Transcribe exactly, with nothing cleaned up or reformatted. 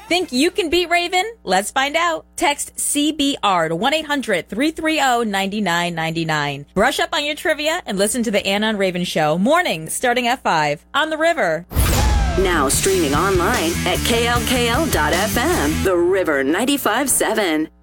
Think you can beat Raven? Let's find out. Text C B R to one eight hundred three three zero nine nine nine nine. Brush up on your trivia and listen to the Anna and Raven Show mornings starting at five on the River. Now streaming online at K L K L dot F M, The River ninety-five point seven.